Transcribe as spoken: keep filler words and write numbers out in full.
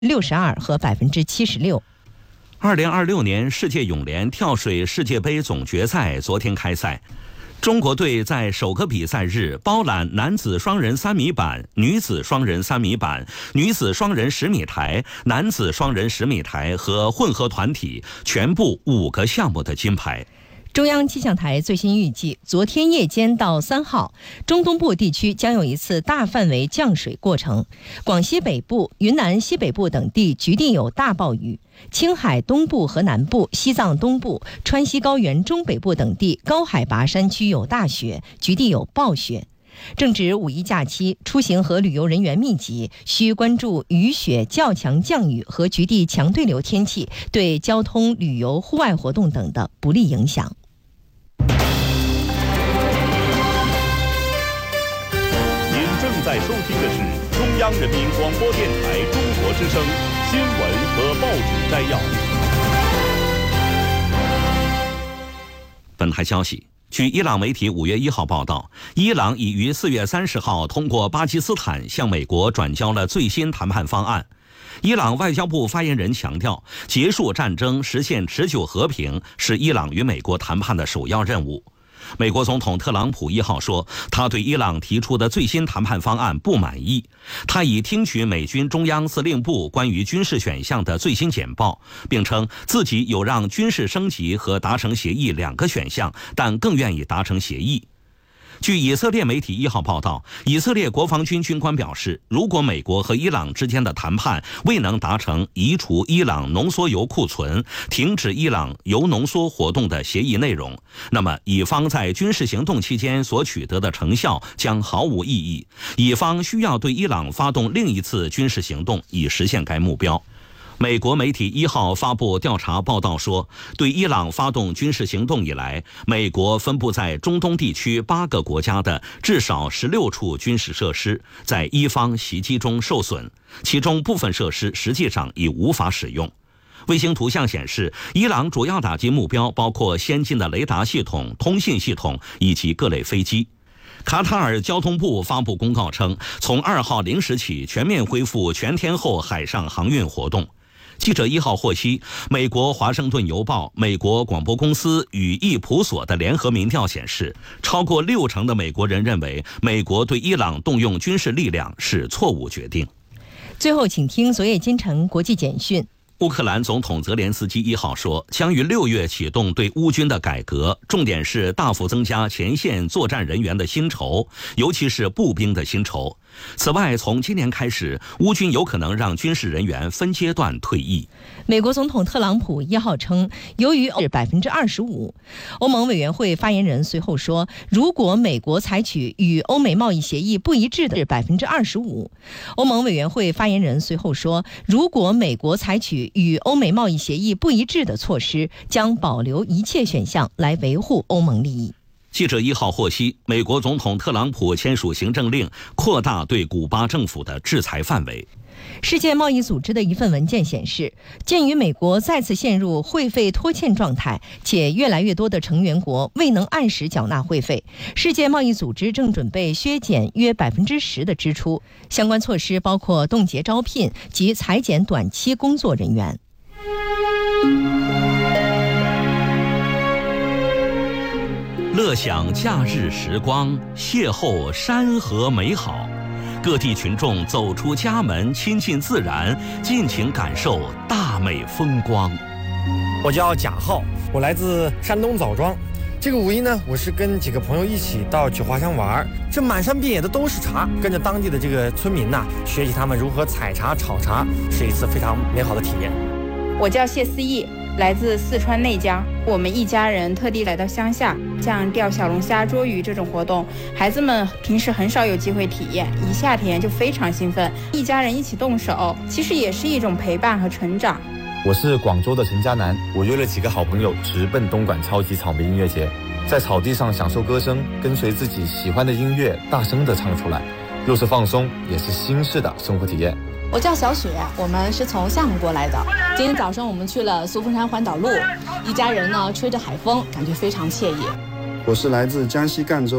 六十二和百分之七十六。 二零二六年世界泳联跳水世界杯总决赛昨天开赛。中国队在首个比赛日包揽男子双人三米板、女子双人三米板、女子双人十米台、男子双人十米台和混合团体全部五个项目的金牌。 中央气象台最新预计，昨天夜间到三号，中东部地区将有一次大范围降水过程，广西北部、云南西北部等地局地有大暴雨，青海东部和南部、西藏东部、川西高原中北部等地高海拔山区有大雪，局地有暴雪。正值五一假期，出行和旅游人员密集，需关注雨雪较强降雨和局地强对流天气对交通、旅游、户外活动等的不利影响。 正在收听的是中央人民广播电台中国之声新闻和报纸摘要。 本台消息，据伊朗媒体五月一号报道，伊朗已于四月三十号通过巴基斯坦向美国转交了最新谈判方案。伊朗外交部发言人强调，结束战争、实现持久和平是伊朗与美国谈判的首要任务。美国总统特朗普一号说，他对伊朗提出的最新谈判方案不满意。他已听取美军中央司令部关于军事选项的最新简报，并称自己有让军事升级和达成协议两个选项，但更愿意达成协议。据以色列媒体一号报道，以色列国防军军官表示，如果美国和伊朗之间的谈判未能达成移除伊朗浓缩铀库存、停止伊朗铀浓缩活动的协议内容，那么以方在军事行动期间所取得的成效将毫无意义，以方需要对伊朗发动另一次军事行动以实现该目标。美国媒体一号发布调查报道说，对伊朗发动军事行动以来，美国分布在中东地区八个国家的至少十六处军事设施在伊方袭击中受损，其中部分设施实际上已无法使用。卫星图像显示，伊朗主要打击目标包括先进的雷达系统、通信系统以及各类飞机。卡塔尔交通部发布公告称，从二号零时起全面恢复全天候海上航运活动。记者一号获悉，美国华盛顿邮报、美国广播公司与易普所的联合民调显示，超过六成的美国人认为美国对伊朗动用军事力量是错误决定。 最后，请听昨夜今晨国际简讯。 乌克兰总统泽连斯基一号说，将于六月启动对乌军的改革，重点是大幅增加前线作战人员的薪酬，尤其是步兵的薪酬。此外，从今年开始，乌军有可能让军事人员分阶段退役。 美国总统特朗普一号称，由于是百分之二十五，欧盟委员会发言人随后说，如果美国采取与欧美贸易协议不一致的百分之二十五，欧盟委员会发言人随后说，如果美国采取与欧美贸易协议不一致的措施，将保留一切选项来维护欧盟利益。 记者一号获悉，美国总统特朗普签署行政令，扩大对古巴政府的制裁范围。 世界贸易组织的一份文件显示，鉴于美国再次陷入会费拖欠状态，且越来越多的成员国未能按时缴纳会费，世界贸易组织正准备削减约百分之十的支出。相关措施包括冻结招聘及裁减短期工作人员。 乐享假日时光，邂逅山河美好。各地群众走出家门，亲近自然，尽情感受大美风光。 我叫贾浩，我来自山东枣庄。这个五一呢，我是跟几个朋友一起到九华乡玩，这满山遍野的都是茶，跟着当地的这个村民呐，学习他们如何采茶、炒茶，是一次非常美好的体验。 我叫谢思义，来自四川内江，我们一家人特地来到乡下，像钓小龙虾、捉鱼这种活动，孩子们平时很少有机会体验，一夏天就非常兴奋，一家人一起动手，其实也是一种陪伴和成长。 我是广州的陈家南，我约了几个好朋友直奔东莞超级草莓音乐节，在草地上享受歌声，跟随自己喜欢的音乐大声地唱出来，又是放松，也是新式的生活体验。 我叫小雪，我们是从厦门过来的。今天早上我们去了苏峰山环岛路，一家人呢吹着海风，感觉非常惬意。 我是来自江西赣州。